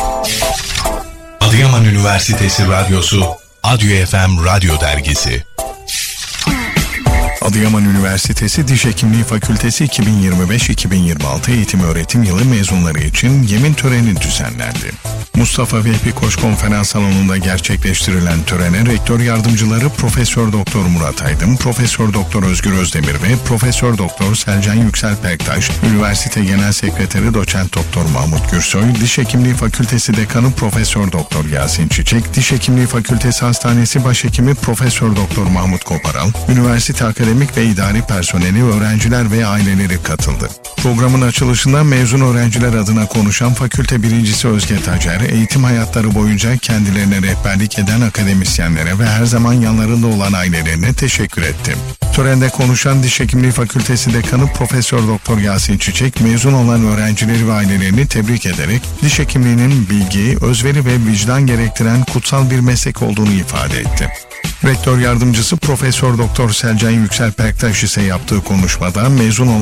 Adıyaman Üniversitesi Radyosu, Adyo FM Radyo Dergisi. Adıyaman Üniversitesi Diş Hekimliği Fakültesi 2025-2026 eğitim öğretim yılı mezunları için yemin töreni düzenlendi. Mustafa Vehbi Koç Konferans Salonu'nda gerçekleştirilen törene rektör yardımcıları Profesör Doktor Murat Aydın, Profesör Doktor Özgür Özdemir ve Profesör Doktor Selcan Yüksel Pektaş, Üniversite Genel Sekreteri Doçent Doktor Mahmut Gürsoy, Diş Hekimliği Fakültesi Dekanı Profesör Doktor Yasin Çiçek, Diş Hekimliği Fakültesi Hastanesi Başhekimi Profesör Doktor Mahmut Koparal, üniversite akademik ve idari personeli, öğrenciler ve aileleri katıldı. Programın açılışında mezun öğrenciler adına konuşan fakülte birincisi Özge Tacer, eğitim hayatları boyunca kendilerine rehberlik eden akademisyenlere ve her zaman yanlarında olan ailelerine teşekkür etti. Törende konuşan Diş Hekimliği Fakültesi Dekanı Profesör Doktor Yasin Çiçek, mezun olan öğrencileri ve ailelerini tebrik ederek diş hekimliğinin bilgi, özveri ve vicdan gerektiren kutsal bir meslek olduğunu ifade etti. Rektör yardımcısı Profesör Doktor Selcan Yüksel Pektaş ise yaptığı konuşmada mezun olan